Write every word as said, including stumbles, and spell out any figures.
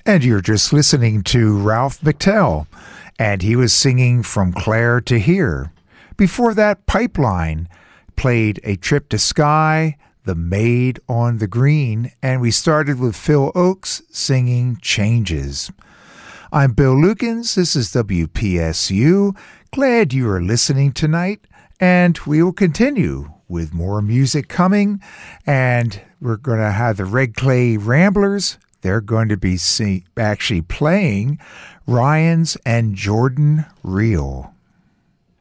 And you're just listening to Ralph McTell, and he was singing From Clare to Here. Before that, Pipeline played A Trip to Skye, The Maid on the Green, and we started with Phil Ochs singing Changes. I'm Bill Lukens. This is W P S U. Glad you are listening tonight, and we will continue with more music coming, and we're going to have the Red Clay Ramblers. They're going to be see, actually playing Ryan's and Jordan Reel.